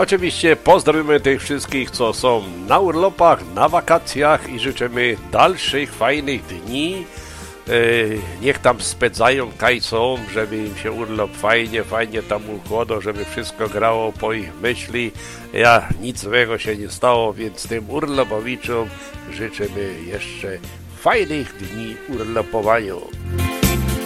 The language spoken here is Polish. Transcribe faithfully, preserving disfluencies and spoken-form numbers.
Oczywiście pozdrawiamy tych wszystkich, co są na urlopach, na wakacjach i życzymy dalszych fajnych dni. Niech tam spędzają kajcą, żeby im się urlop fajnie, fajnie tam układał, żeby wszystko grało po ich myśli. Ja nic złego się nie stało, więc tym urlopowiczom życzymy jeszcze fajnych dni urlopowaniu.